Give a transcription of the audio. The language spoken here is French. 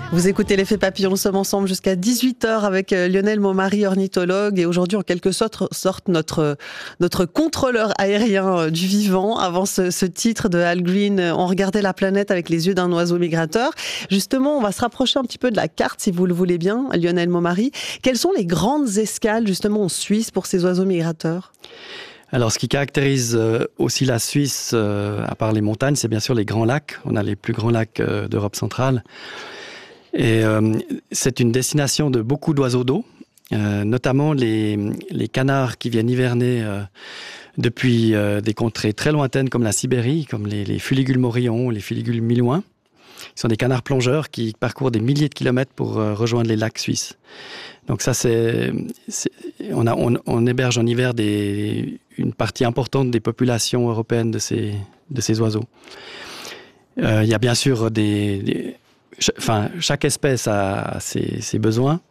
Vous écoutez l'effet papillon, nous sommes ensemble jusqu'à 18h avec Lionel Maumary, ornithologue, et aujourd'hui en quelque sorte notre contrôleur aérien du vivant. Avant ce titre de Al Green, on regardait la planète avec les yeux d'un oiseau migrateur. Justement, on va se rapprocher un petit peu de la carte si vous le voulez bien, Lionel Maumary. Quelles sont les grandes escales justement en Suisse pour ces oiseaux migrateurs ? Alors, ce qui caractérise aussi la Suisse, à part les montagnes, c'est bien sûr les grands lacs. On a les plus grands lacs d'Europe centrale. Et c'est une destination de beaucoup d'oiseaux d'eau, notamment les canards qui viennent hiverner depuis des contrées très lointaines comme la Sibérie, comme les fuligules morillons, les fuligules milouins. Ce sont des canards plongeurs qui parcourent des milliers de kilomètres pour rejoindre les lacs suisses. Donc ça, on héberge en hiver une partie importante des populations européennes de ces oiseaux. Il y a bien sûr chaque espèce a ses besoins.